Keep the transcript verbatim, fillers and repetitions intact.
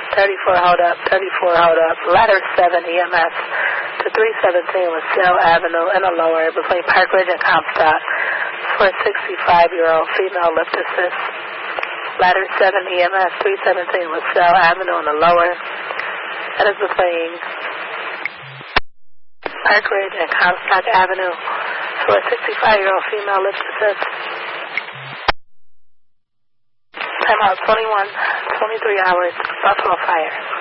thirty-four, hold up, thirty-four, hold up. Ladder seven E M S to three seventeen LaSalle Avenue in the lower between Park Ridge and Comstock for a sixty-five-year-old female lift assist. Ladder seven E M S three seventeen LaSalle Avenue in the lower. That is between Park Ridge and Comstock Avenue for a sixty-five-year-old female lift assist. Time out twenty-one, twenty-three hours, Buffalo Fire.